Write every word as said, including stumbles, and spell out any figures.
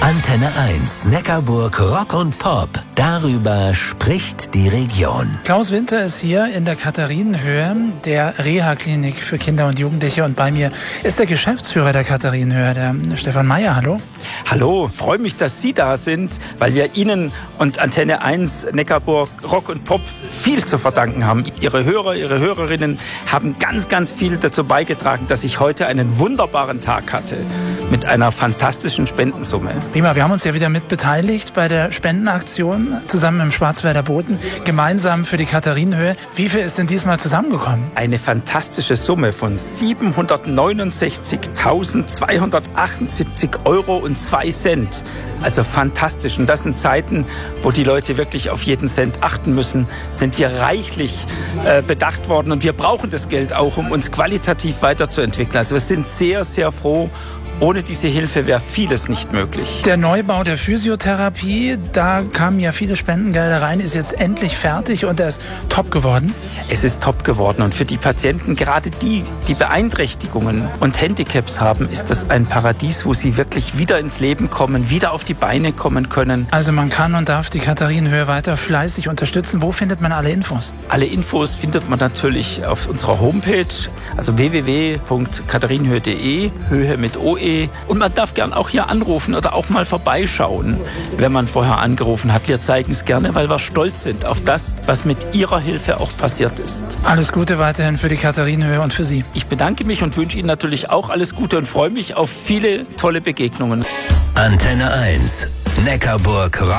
Antenne eins, Neckarburg Rock und Pop. Darüber spricht die Region. Klaus Winter ist hier in der Katharinenhöhe, der Reha-Klinik für Kinder und Jugendliche. Und bei mir ist der Geschäftsführer der Katharinenhöhe, der Stefan Meyer. Hallo. Hallo, freue mich, dass Sie da sind, weil wir Ihnen und Antenne eins, Neckarburg Rock und Pop viel zu verdanken haben. Ihre Hörer, Ihre Hörerinnen haben ganz, ganz viel dazu beigetragen, dass ich heute einen wunderbaren Tag hatte mit einer fantastischen Spendensumme. Prima, wir haben uns ja wieder mit beteiligt bei der Spendenaktion zusammen im Schwarzwälder Boden, gemeinsam für die Katharinenhöhe. Wie viel ist denn diesmal zusammengekommen? Eine fantastische Summe von siebenhundertneunundsechzigtausendzweihundertachtundsiebzig Euro und zwei Cent. Also fantastisch. Und das sind Zeiten, wo die Leute wirklich auf jeden Cent achten müssen, sind wir reichlich äh, bedacht worden. Und wir brauchen das Geld auch, um uns qualitativ weiterzuentwickeln. Also wir sind sehr, sehr froh. Ohne diese Hilfe wäre vieles nicht möglich. Der Neubau der Physiotherapie, da kamen ja viele Spendengelder rein, ist jetzt endlich fertig und er ist top geworden. Es ist top geworden und für die Patienten, gerade die, die Beeinträchtigungen und Handicaps haben, ist das ein Paradies, wo sie wirklich wieder ins Leben kommen, wieder auf die Beine kommen können. Also man kann und darf die Katharinenhöhe weiter fleißig unterstützen. Wo findet man alle Infos? Alle Infos findet man natürlich auf unserer Homepage, also w w w punkt katharinenhöhe punkt d e, Höhe mit O E. Und man darf gern auch hier anrufen oder auch mal vorbeischauen, wenn man vorher angerufen hat. Wir zeigen es gerne, weil wir stolz sind auf das, was mit Ihrer Hilfe auch passiert ist. Alles Gute weiterhin für die Katharinenhöhe und für Sie. Ich bedanke mich und wünsche Ihnen natürlich auch alles Gute und freue mich auf viele tolle Begegnungen. Antenne eins, Neckarburg Rock